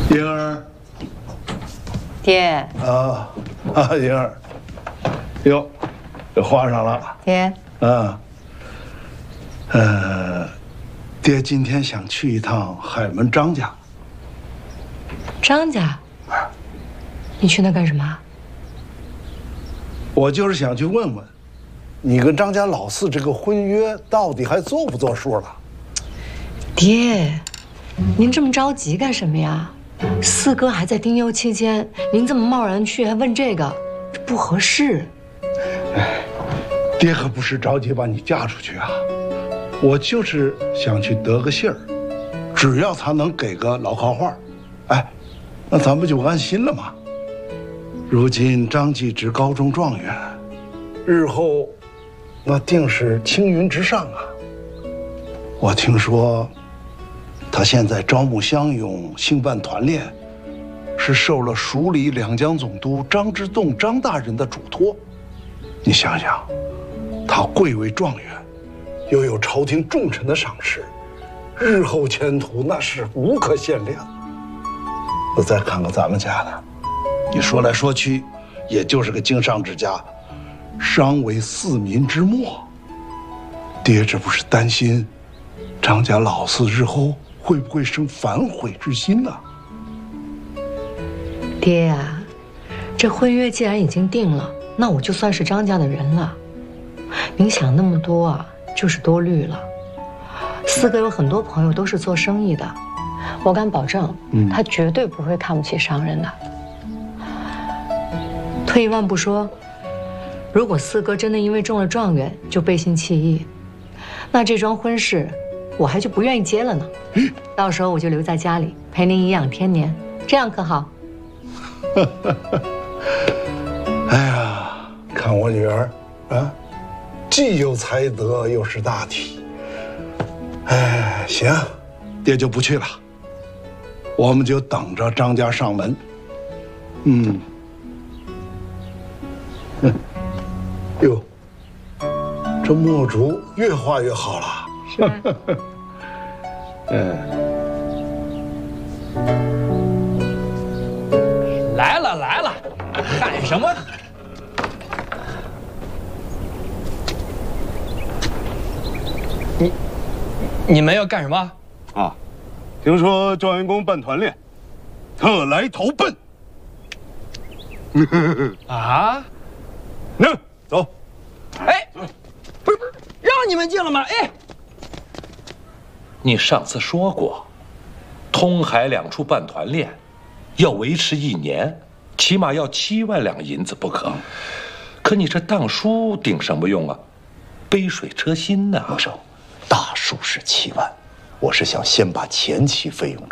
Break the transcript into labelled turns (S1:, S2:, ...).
S1: 莹儿，
S2: 爹
S1: 莹儿，哟，这画上了。
S2: 爹，
S1: 爹今天想去一趟海门张家。
S2: 张家，你去那干什么？
S1: 我就是想去问问，你跟张家老四这个婚约到底还作不作数了？
S2: 爹，您这么着急干什么呀？四哥还在丁忧期间，您这么贸然去还问这个，这不合适。
S1: 爹可不是着急把你嫁出去啊，我就是想去得个信儿，只要他能给个老靠话，那咱们就安心了嘛。如今张继职高中状元，日后那定是青云直上啊。我听说他现在招募乡勇，兴办团练，是受了蜀里两江总督张之洞张大人的嘱托。你想想，他贵为状元，又有朝廷重臣的赏识，日后前途那是无可限量。再看看咱们家的，你说来说去，也就是个经商之家，商为四民之末。爹这不是担心张家老四日后会不会生反悔之心呢？
S2: 爹呀，这婚约既然已经定了，那我就算是张家的人了。您想那么多啊，就是多虑了。四哥有很多朋友都是做生意的，我敢保证，他绝对不会看不起商人的。退一万步说，如果四哥真的因为中了状元就背信弃义，那这桩婚事我还就不愿意结了呢。到时候我就留在家里陪您颐养天年，这样可好？
S1: 哎呀，看我女儿啊，既有才德又识大体。行，爹就不去了，我们就等着张家上门。哟，这墨竹越画越好了。
S2: 是。
S3: 来了来了，喊什么？你们要干什么？
S4: 啊，听说状元公办团练，特来投奔。
S3: 啊？
S4: 那走。
S3: 哎，不是，让你们进了吗？哎，
S5: 你上次说过，通海两处办团练，要维持1年，起码要7万两银子不可。可你这当书顶什么用啊？杯水车薪呐。
S6: 王寿，大数是7万，我是想先把前期费用